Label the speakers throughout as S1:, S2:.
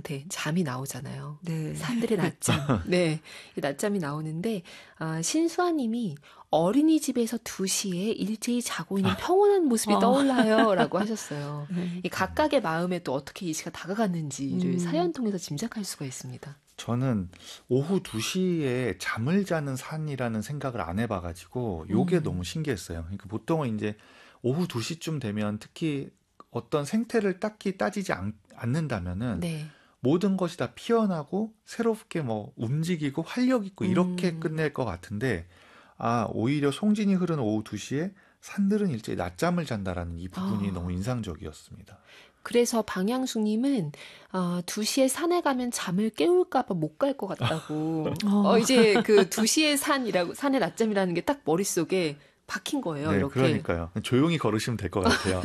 S1: 끝에 잠이 나오잖아요.
S2: 네.
S1: 산들의 낮잠. 네. 이 낮잠이 나오는데, 신수아님이 어린이집에서 2시에 일제히 자고 있는 평온한 모습이 떠올라요. 라고 하셨어요.
S2: 네.
S1: 이 각각의 마음에 또 어떻게 이 시가 다가갔는지를 사연 통해서 짐작할 수가 있습니다.
S3: 저는 오후 2시에 잠을 자는 산이라는 생각을 안 해봐가지고 요게 너무 신기했어요. 그러니까 보통은 이제 오후 2시쯤 되면 특히 어떤 생태를 딱히 따지지 않는다면은
S1: 네.
S3: 모든 것이 다 피어나고 새롭게 뭐 움직이고 활력 있고 이렇게 끝낼 것 같은데 오히려 송진이 흐르는 오후 2시에 산들은 일제히 낮잠을 잔다라는 이 부분이 너무 인상적이었습니다.
S1: 그래서 방향숙님은 2시에 산에 가면 잠을 깨울까봐 못 갈 것 같다고. 이제 그 2시에 산의 낮잠이라는 게 딱 머릿속에 박힌 거예요.
S3: 네,
S1: 이렇게.
S3: 그러니까요. 조용히 걸으시면 될 것 같아요.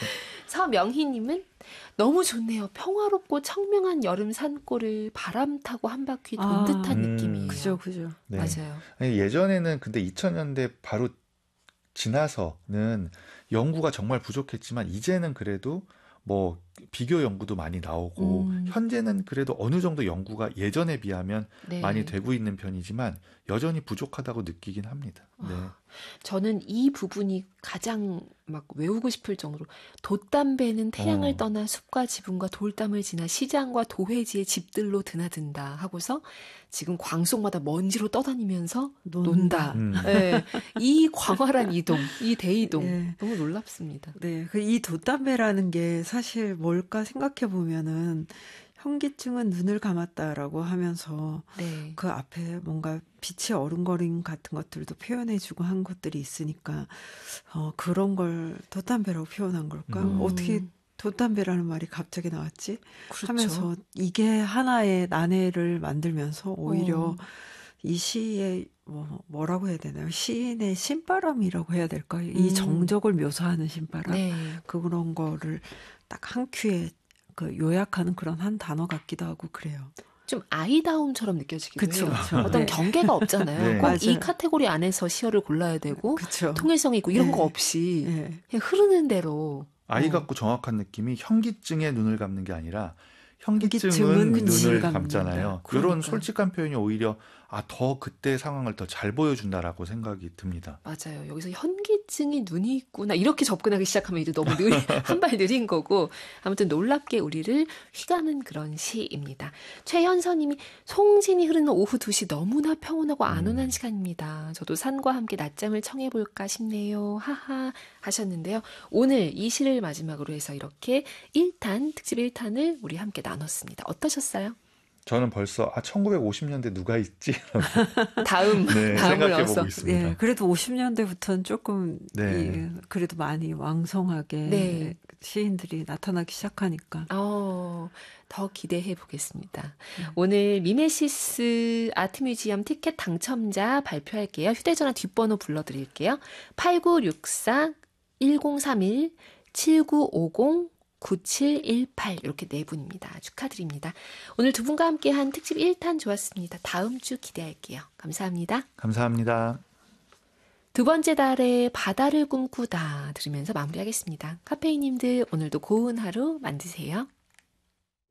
S1: 서명희님은 너무 좋네요. 평화롭고 청명한 여름 산골을 바람 타고 한 바퀴 돈 듯한 느낌이에요.
S2: 그죠.
S3: 네.
S1: 맞아요.
S3: 예전에는 근데 2000년대 바로 지나서는 연구가 정말 부족했지만 이제는 그래도 뭐 비교 연구도 많이 나오고 현재는 그래도 어느 정도 연구가 예전에 비하면
S1: 네.
S3: 많이 되고 있는 편이지만 여전히 부족하다고 느끼긴 합니다. 네.
S1: 저는 이 부분이 가장 막 외우고 싶을 정도로 돛담배는 태양을 떠나 숲과 지붕과 돌담을 지나 시장과 도회지의 집들로 드나든다 하고서 지금 광속마다 먼지로 떠다니면서 논다. 네. 이 광활한 이동, 이 대이동
S2: 네.
S1: 너무 놀랍습니다.
S2: 네, 이 돛담배라는 게 사실 뭘까 생각해 보면은 현기증은 눈을 감았다라고 하면서
S1: 네.
S2: 그 앞에 뭔가 빛의 어른거림 같은 것들도 표현해주고 한 것들이 있으니까 그런 걸 돛담배라고 표현한 걸까? 어떻게 돛담배라는 말이 갑자기 나왔지?
S1: 그렇죠.
S2: 하면서 이게 하나의 난해를 만들면서 오히려 이 시의 뭐라고 해야 되나요? 시인의 신바람이라고 해야 될까요? 이 정적을 묘사하는 신바람.
S1: 네.
S2: 그런 거를 딱 한 큐에 요약하는 그런 한 단어 같기도 하고 그래요.
S1: 좀 아이다움처럼 느껴지기도
S2: 그쵸,
S1: 해요.
S2: 그쵸.
S1: 어떤
S2: 네.
S1: 경계가 없잖아요.
S3: 네.
S1: 꼭 이
S2: 맞아요.
S1: 카테고리 안에서 시어를 골라야 되고
S2: 그쵸.
S1: 통일성이 있고 이런
S2: 네.
S1: 거 없이
S2: 네.
S1: 그냥 흐르는 대로
S3: 아이 같고 정확한 느낌이 현기증에 눈을 감는 게 아니라 현기증은
S2: 현기증은
S3: 눈을
S2: 눈을
S3: 감잖아요.
S2: 감는다.
S3: 이런
S1: 그러니까요.
S3: 솔직한 표현이 오히려 더 그때 상황을 더 잘 보여준다라고 생각이 듭니다.
S1: 맞아요. 여기서 현기증이 눈이 있구나 이렇게 접근하기 시작하면 이제 너무 한 발 느린 거고 아무튼 놀랍게 우리를 휘감은 그런 시입니다. 최현서님이 송진이 흐르는 오후 2시 너무나 평온하고 안온한 시간입니다. 저도 산과 함께 낮잠을 청해볼까 싶네요. 하하 하셨는데요. 오늘 이 시를 마지막으로 해서 이렇게 1탄 특집 1탄을 우리 함께 나눴습니다. 어떠셨어요?
S3: 저는 벌써 1950년대 누가 있지?
S1: 다음을
S3: 생각해보고
S1: 넣어서.
S3: 있습니다.
S2: 네, 그래도 50년대부터는 조금
S3: 네.
S2: 그래도 많이 왕성하게
S1: 네.
S2: 시인들이 나타나기 시작하니까.
S1: 더 기대해 보겠습니다. 오늘 미메시스 아트뮤지엄 티켓 당첨자 발표할게요. 휴대전화 뒷번호 불러드릴게요. 8964-1031-7950 9718 이렇게 네 분입니다. 축하드립니다. 오늘 두 분과 함께한 특집 1탄 좋았습니다. 다음 주 기대할게요. 감사합니다.
S3: 감사합니다.
S1: 두 번째 달에 바다를 꿈꾸다 들으면서 마무리하겠습니다. 카페인님들 오늘도 고운 하루 만드세요.